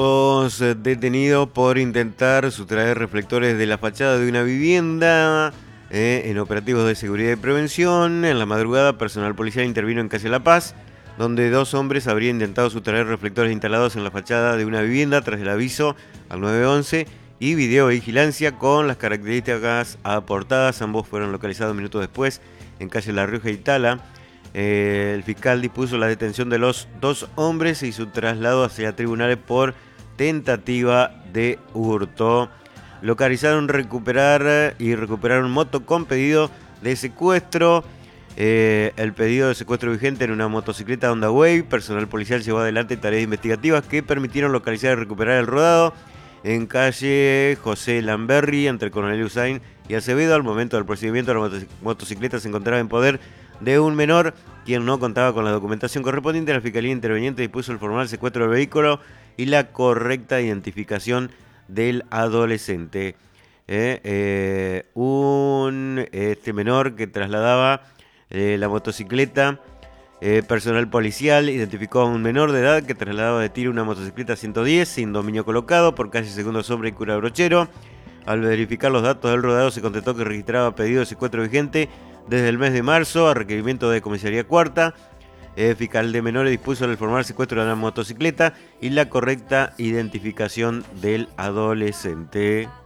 Detenido por intentar sustraer reflectores de la fachada de una vivienda en operativos de seguridad y prevención. En la madrugada, personal policial intervino en calle La Paz, donde dos hombres habrían intentado sustraer reflectores instalados en la fachada de una vivienda tras el aviso al 911 y videovigilancia con las características aportadas. Ambos fueron localizados minutos después en calle La Rioja y Tala. El fiscal dispuso la detención de los dos hombres y su traslado hacia tribunales por tentativa de hurto. Localizaron, recuperaron moto con pedido de secuestro. El pedido de secuestro vigente en una motocicleta Honda Wave. Personal policial llevó adelante tareas investigativas que permitieron localizar y recuperar el rodado en calle José Lamberri, entre Coronel Usain y Acevedo. Al momento del procedimiento, la motocicleta se encontraba en poder de un menor, quien no contaba con la documentación correspondiente. La Fiscalía Interveniente dispuso el formal secuestro del vehículo y la correcta identificación del adolescente. Este menor que trasladaba la motocicleta, personal policial identificó a un menor de edad que trasladaba de tiro una motocicleta 110 sin dominio colocado por calle Segundo Sombra y Cura Brochero. Al verificar los datos del rodado se constató que registraba pedido de secuestro vigente desde el mes de marzo a requerimiento de Comisaría Cuarta. Fiscal de Menores dispuso el formal secuestro de la motocicleta y la correcta identificación del adolescente.